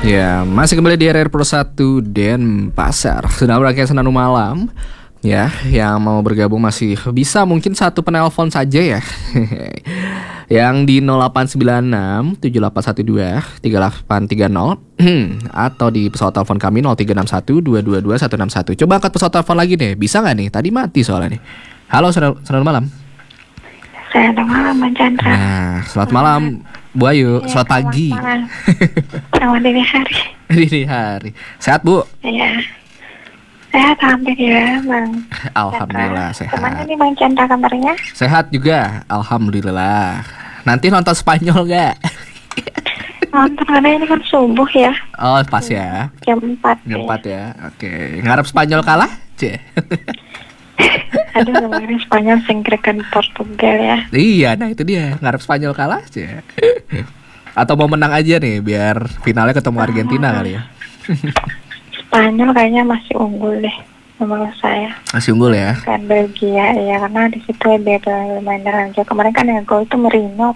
Ya, masih kembali di RR Pro 1 Denpasar. Sudah berakhir Senandung Malam. Ya, yang mau bergabung masih bisa mungkin satu penelpon saja ya. Yang di 0896 7812 3830 atau di pesawat telepon kami 0361 222 161. Coba angkat pesawat telepon lagi deh. Bisa nggak nih? Tadi mati soalnya nih. Halo, Senandung Malam. Selamat malam, Bang Chandra. Nah, selamat malam Bu Ayu. Ya, selamat pagi. Selamat dini hari. Dini hari. Sehat Bu? Iya. Sehat alhamdulillah, Bang. Alhamdulillah Chandra. Gimana sehat. nih Bang Chandra kabarnya? Sehat juga, alhamdulillah. Nanti nonton Spanyol gak? Nonton karena ini kan subuh ya. Oh pas ya. Jam 4. Jam 4 ya. Oke. Ngarep Spanyol kalah? Cie. Aduh, kemarin Spanyol singkirkan Portugal ya. Iya, nah itu dia. Ngarep Spanyol kalah? Cie. Atau mau menang aja nih biar finalnya ketemu Argentina kali ya. Spanyol kayaknya masih unggul deh menurut saya. Masih unggul ya. Kan Belgia ya, karena di situ dia bermain aja. Kemarin kan yang gol itu Marino.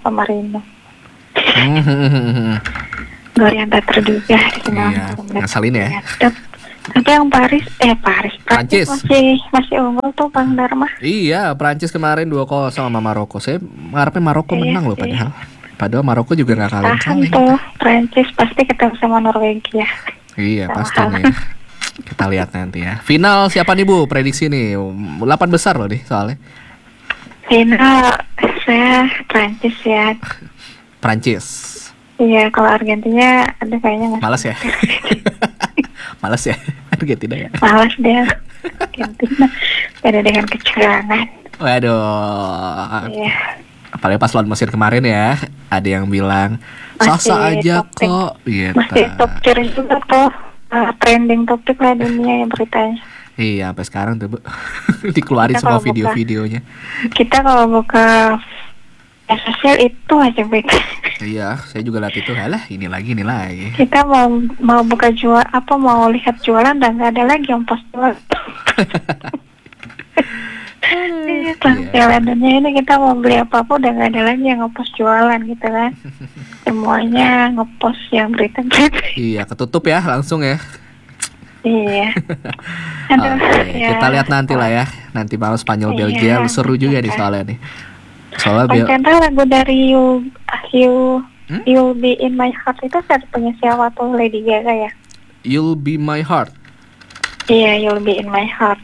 Gol yang tak terduga di final. Iya, ngeselin ya. Tapi yang Paris Prancis. masih unggul tuh Bang Dharma. Iya, Prancis kemarin 2-0 sama Maroko. Saya ngarepnya Maroko menang loh padahal. Padahal Maroko juga gak Tahan kaleng-kaleng. tuh Prancis pasti ketemu sama Norwegia. Iya, pastinya. Kita lihat nanti ya. Final siapa nih Bu? Prediksi nih 8 besar loh nih soalnya. Final saya Prancis ya. Prancis. Iya, kalau Argentina ada kayaknya nggak. Malas ya. Malas ya. Argentina ya. Malas dia. Argentina beda dengan kecurangan. Waduh. Iya. Apalagi pas lawan Mesir kemarin ya, ada yang bilang Masih sasa aja topik. kok gitu. Masih top tier juga tuh. Trending topik lah dunia yang beritanya. Iya, sampai sekarang tuh Bu. Dikeluarin Kita semua kalau video-videonya. Kita kalau buka sosial itu aja berita. Iya, saya juga lihat itu. Alah, ini lagi. Kita mau buka jual apa, mau lihat jualan dan nggak ada lagi yang post jualan. Tampilan dunia ini kita mau beli apa-apa udah nggak ada lagi yang ngepost jualan gitu kan. Semuanya ngepost yang berita-berita. Iya, ketutup ya langsung ya. Iya. Aduh, Oke, ya. kita lihat nanti lah ya. Nanti malam Spanyol Belgia Iya. seru juga nih soalnya nih. Soalnya Bang Chandra, lagu dari You'll Be In My Heart itu punya siapa tuh? Lady Gaga ya? You'll Be My Heart. Iya, You'll Be In My Heart.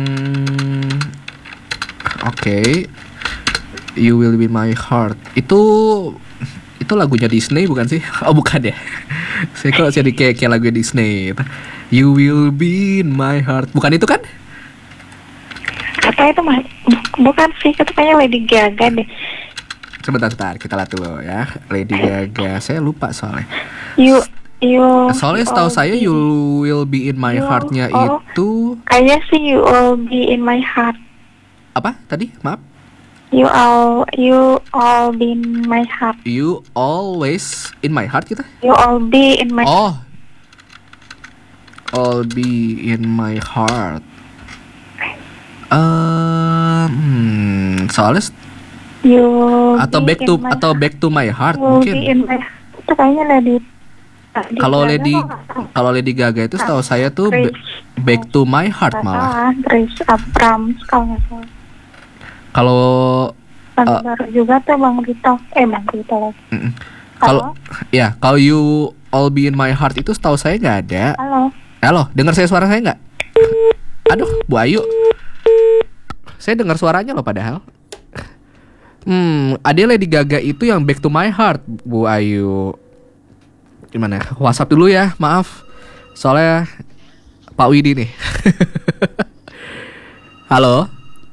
Oke. You Will Be My Heart. Itu lagunya Disney bukan sih? Oh bukan ya. Saya kok jadi kayak lagu Disney. You Will Be In My Heart. Bukan itu kan? Apa itu mah? Bukan sih, itu kayaknya Lady Gaga deh. Sebentar, kita lihat dulu ya. Lady Gaga. Saya lupa soalnya. Soalnya setahu saya You Will Be In My Heart-nya itu kayaknya sih You All Be In My Heart. apa tadi? Maaf. You all be in my heart. You Always In My Heart kita? You all be in my. Oh, All Be In My Heart. Soalnya You atau Back to My Heart You mungkin. Be in my. Itu kayaknya Kalau Lady Gaga itu setahu saya tuh Back to My Heart malah. Grace Abrams kalau nggak salah. Kalau Baru juga tuh Bang Rito lagi. Kalau You All Be In My Heart itu setahu saya nggak ada. Halo, dengar saya suara saya nggak? Aduh, Bu Ayu. Saya dengar suaranya loh padahal. Ada Lady Gaga itu yang Back to My Heart, Bu Ayu. Gimana? WhatsApp dulu ya, maaf. Soalnya Pak Widi nih. Halo,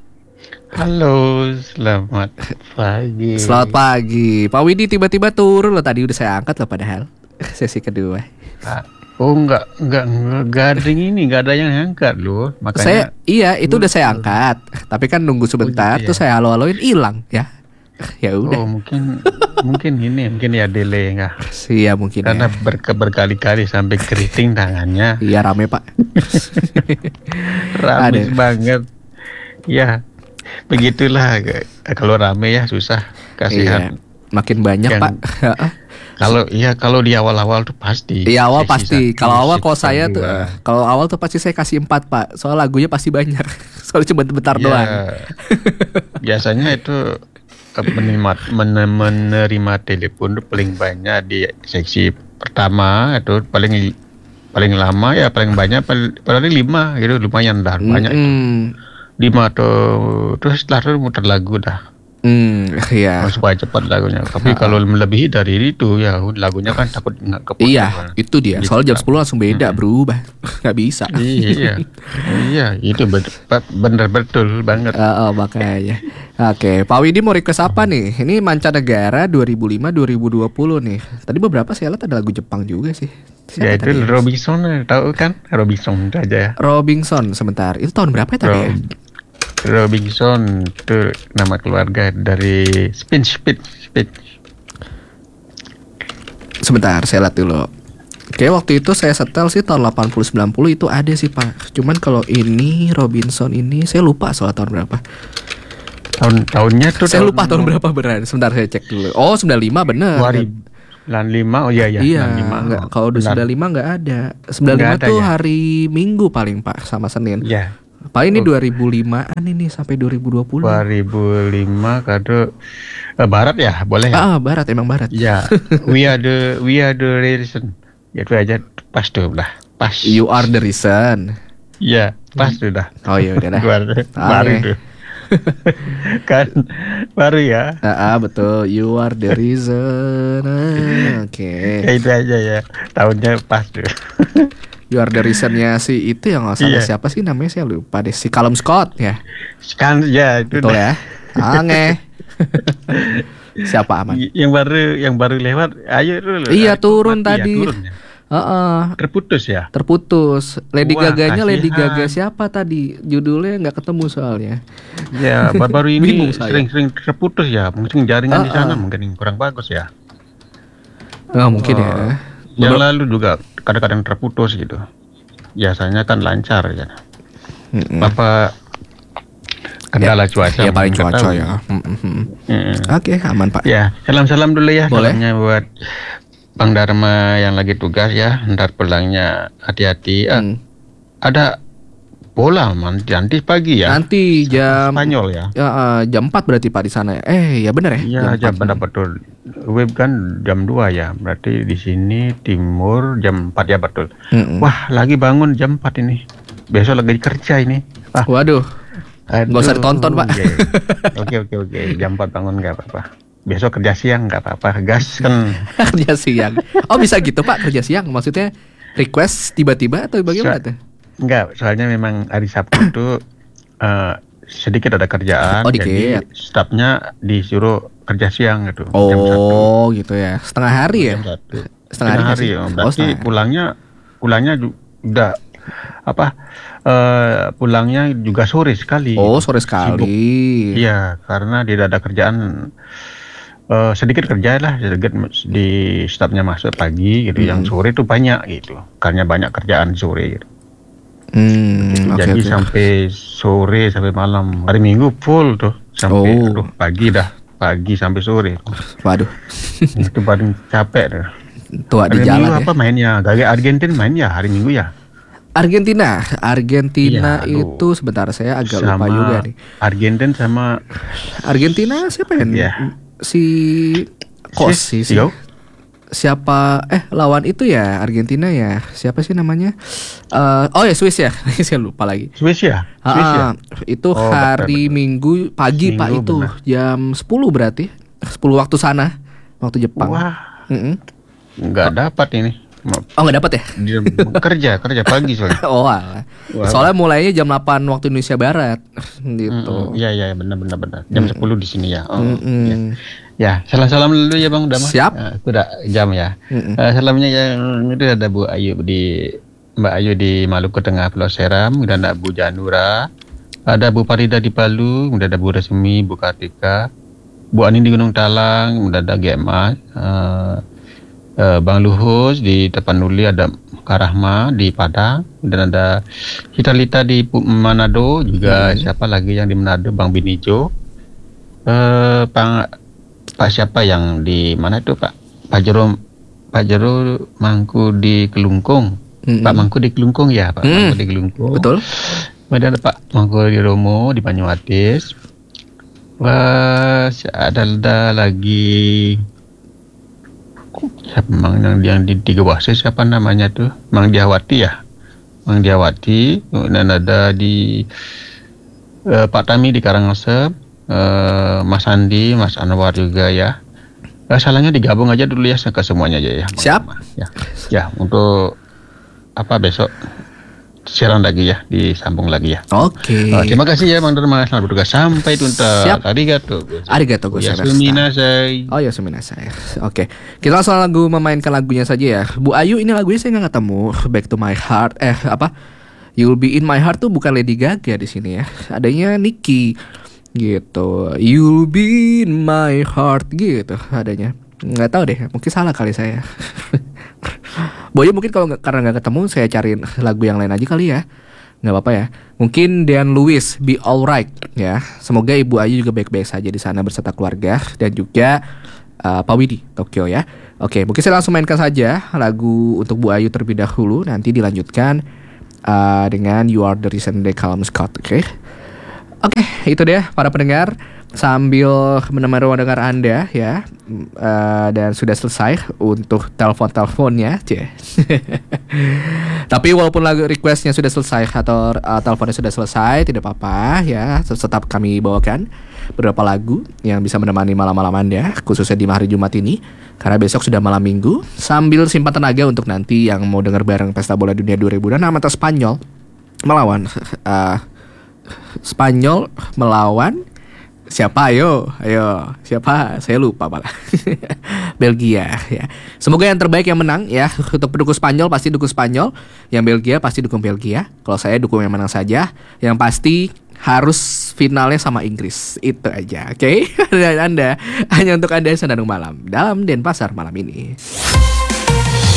selamat pagi. Selamat pagi. Pak Widi tiba-tiba turun loh, tadi udah saya angkat loh padahal. Sesi kedua. Oh enggak garing ini, enggak ada yang angkat loh. Makanya itu udah saya angkat. Tapi kan nunggu sebentar, gitu ya. Terus saya halo-haloin hilang ya. Ya udah. Oh mungkin ya delay enggak. Iya mungkin. Karena ya. berkali-kali sampai keriting tangannya. Iya rame Pak. Rame banget. Ya begitulah, kalau rame ya susah, kasihan. Iya, makin banyak yang, Pak. Kalau di awal-awal tuh pasti. Iya awal pasti. Kalau awal kalau season saya tuh, dua. kalau awal tuh pasti saya kasih 4 Pak. Soal lagunya pasti banyak. Soalnya cuma bentar Ya, doang. biasanya itu menerima telepon tuh paling banyak di seksi pertama itu paling lama ya paling banyak paling 5 gitu, lumayan dah banyak itu. 5 tuh terus setelah itu muter lagu dah. Iya. Supaya cepat lagunya. Tapi kalau melebihi dari itu ya lagunya kan takut nggak keputus. Iya, itu dia. Soalnya jam 10 langsung beda, berubah. Nggak bisa. Iya, itu bener betul banget. Makanya. Oke, Pak Widi mau request apa nih? Ini Mancanegara 2005-2020 nih. Tadi beberapa saya lihat ada lagu Jepang juga sih. Ya itu Robinson, tahu kan? Robinson aja ya. Robinson sebentar. Itu tahun berapa ya tadi ya? Robinson itu nama keluarga dari Speed. Sebentar, saya lihat dulu. Oke, waktu itu saya setel sih tahun 80-90 itu ada sih Pak. Cuman kalau ini Robinson ini saya lupa soal tahun berapa. Tahunnya tuh saya lupa tahun berapa beneran. Sebentar saya cek dulu. Oh 95 bener. 95, oh iya. Iya, enggak, kalau udah 95 enggak ada. 95 tuh ya? Hari Minggu paling Pak sama Senin. Iya. Pak ini 2005-an ini sampai 2020. 2005 kado barat ya, boleh ya? Barat emang barat. Ya, we are the reason. Ya itu aja pas tuh lah, pas. You are the reason. Ya, pas tuh dah. Oh iya udah dah. Baru tuh. Kan baru ya. Betul. You are the reason. Oke. Ya itu aja ya. Tahunnya pas tuh. You are the reason-nya si itu yang nggak salah siapa sih namanya saya lupa deh, si Callum Scott ya. Kan ya itu. Betul ya. Siapa aman? Yang baru lewat. Ayo dulu. Iya turun tadi. Terputus ya. Terputus. Lady Gaganya Lady Gaga siapa tadi? Judulnya nggak ketemu soalnya. Ya baru ini sering terputus ya. Mungkin jaringan di sana mungkin kurang bagus ya. Mungkin ya. Yang lalu juga kadang-kadang terputus gitu. Biasanya kan lancar ya. Apa kendala cuaca? Ya paling cuaca ya. Oke, aman Pak. Ya, salam dulu ya. Boleh. Salamnya buat Bang Dharma yang lagi tugas ya. Ntar pulangnya hati-hati. Ada bola nanti pagi ya. Nanti jam Spanyol ya. Jam 4 berarti Pak di sana. Ya benar ya? Iya, jam 4 betul. Web kan jam 2 ya. Berarti di sini timur jam 4 ya betul. Wah, lagi bangun jam 4 ini. Besok lagi kerja ini. Waduh. Nggak usah ditonton Pak. Oke. Jam 4 bangun nggak apa-apa. Besok kerja siang nggak apa-apa. Gas kan. Kerja siang. Oh bisa gitu Pak kerja siang? Maksudnya request tiba-tiba atau bagaimana tuh? Enggak, soalnya memang hari Sabtu itu sedikit ada kerjaan. Jadi stafnya disuruh kerja siang gitu. Jam 1. Gitu ya. Setengah hari ya? Setengah hari ya. Berarti pulangnya udah pulangnya juga sore sekali. Sore sekali. Sibuk. Iya, karena tidak ada kerjaan. Sedikit kerja lah, sedikit di stafnya masuk pagi gitu. Yang sore itu banyak gitu. Karena banyak kerjaan sore gitu. Jadi sampai sore sampai malam. Hari Minggu full tuh sampai pagi sampai sore. Waduh. Itu paling capek tuh. Tua di jalan Minggu apa mainnya? Gagal Argentina main ya hari Minggu ya. Argentina iya, itu sebentar saya agak lupa juga nih. Argentina siapa ya? Si Kos sih. Siapa lawan itu ya Argentina ya, siapa sih namanya? Swiss ya. Saya lupa lagi. Swiss ya? Itu hari Minggu pagi Pak, itu benar. Jam 10 berarti 10 waktu sana, waktu Jepang. Wah. Nggak dapat ini. Nggak dapat ya? Dia kerja pagi soalnya. Alah. Soalnya mulainya jam 8 waktu Indonesia Barat gitu. Iya benar. Jam 10 di sini ya. Ya, salam dulu ya Bang Dharma. Siap. Udah jam ya. Salamnya yang itu ada Mbak Ayu di Maluku Tengah Pulau Seram, dan ada Bu Janura, ada Bu Farida di Palu, kemudian ada Bu Resmi, Bu Kartika, Bu Ani di Gunung Talang, kemudian ada Gema, Bang Luhus di Tapanuli, ada Karahma di Padang, dan ada Hitalita di Manado juga. Siapa lagi yang di Manado? Bang Binijo, Pak siapa yang di mana itu Pak Jerome Pak Jero mangku di Kelungkung. Pak Mangku di Kelungkung ya, Pak Mangku di Kelungkung. Betul. Kemudian ada Pak Mangku di Romo di Banyuatis. Ada lagi siapa yang di Tiga Wase, siapa namanya tuh? Mang Diawati ya. Mang Diawati. Dan ada di Pak Tami di Karangasem, Mas Andi, Mas Anwar juga ya. Salahnya digabung aja dulu ya ke semuanya aja ya. Siap. Ya, untuk besok siaran lagi ya, disambung lagi ya. Oke. Terima kasih ya Bang Dharma, selamat bertugas sampai tuntas. Siap. Arigato Yasuminasai. Oh yasuminasai. Oke. Kita langsung memainkan lagunya saja ya. Bu Ayu, ini lagunya saya nggak ketemu. Back to My Heart. You'll Be in My Heart tuh bukan Lady Gaga di sini ya. Adanya Nicki gitu. You'll Be in My Heart gitu adanya. Nggak tahu deh, mungkin salah kali saya. Boyo mungkin karena nggak ketemu, saya cariin lagu yang lain aja kali ya. Nggak apa-apa ya. Mungkin Dan Lewis, Be Alright ya. Semoga Ibu Ayu juga baik-baik saja di sana beserta keluarga dan juga Pak Widi Tokyo ya. Oke, mungkin saya langsung mainkan saja lagu untuk Bu Ayu terlebih dahulu. Nanti dilanjutkan dengan You Are the Reason They Call Me Scott. Oke, itu deh para pendengar. Sambil menemani ruang dengar Anda ya, dan sudah selesai untuk telepon-teleponnya, Tapi walaupun lagu requestnya sudah selesai atau teleponnya sudah selesai, tidak apa-apa ya, tetap kami bawakan beberapa lagu yang bisa menemani malam-malam Anda, khususnya di hari Jumat ini, karena besok sudah malam Minggu. Sambil simpan tenaga untuk nanti yang mau dengar bareng Pesta Bola Dunia 2006 atau Spanyol melawan siapa? Ayo, siapa? Saya lupa malah. Belgia ya. Semoga yang terbaik yang menang ya. Untuk pendukung Spanyol pasti dukung Spanyol, yang Belgia pasti dukung Belgia. Kalau saya dukung yang menang saja. Yang pasti harus finalnya sama Inggris. Itu aja, oke? Dan Anda, hanya untuk Anda Senandung Malam dalam Denpasar malam ini.